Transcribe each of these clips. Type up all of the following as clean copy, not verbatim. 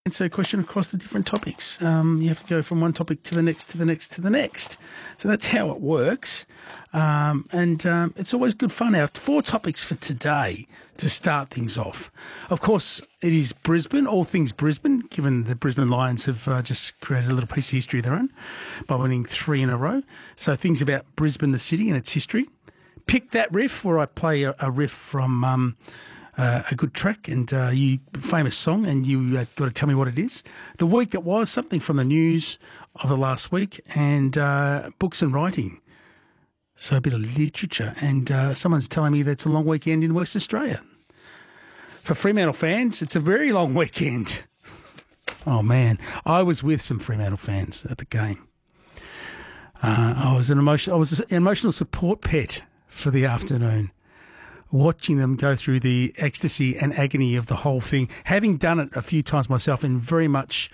answer a question across the different topics. You have to go from one topic to the next, to the next, to the next. So that's how it works. It's always good fun. Our 4 topics for today to start things off. Of course, it is Brisbane, all things Brisbane, given the Brisbane Lions have just created a little piece of history of their own by winning 3 in a row. So things about Brisbane, the city and its history. Pick That Riff, where I play a riff from a good track and famous song, and you got to tell me what it is. The week that was, something from the news of the last week, and books and writing. So a bit of literature, and someone's telling me that it's a long weekend in Western Australia. For Fremantle fans, it's a very long weekend. Oh man, I was with some Fremantle fans at the game. I was an emotional support pet for the afternoon, watching them go through the ecstasy and agony of the whole thing, having done it a few times myself in very much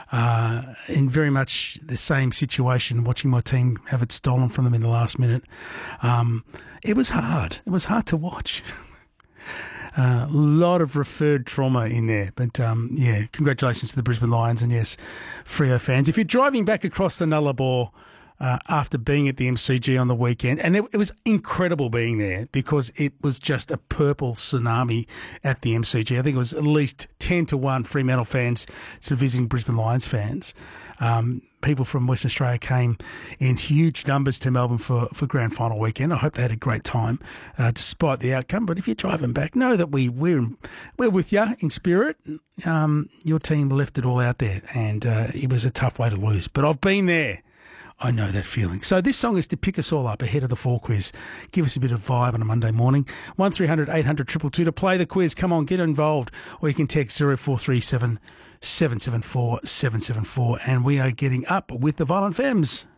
the same situation, watching my team have it stolen from them in the last minute. It was hard. It was hard to watch. A lot of referred trauma in there. But, congratulations to the Brisbane Lions and, yes, Freo fans. If you're driving back across the Nullarbor after being at the MCG on the weekend, and it was incredible being there because it was just a purple tsunami at the MCG. I think it was at least 10-1 Fremantle fans to visiting Brisbane Lions fans. People from Western Australia came in huge numbers to Melbourne for grand final weekend. I hope they had a great time despite the outcome. But if you're driving back, know that we're with you in spirit. Your team left it all out there, and it was a tough way to lose. But I've been there. I know that feeling. So this song is to pick us all up ahead of the 4 quiz. Give us a bit of vibe on a Monday morning. 1300 800 222 to play the quiz. Come on, get involved. Or you can text 0437 774 774. And we are getting up with the Violent Femmes.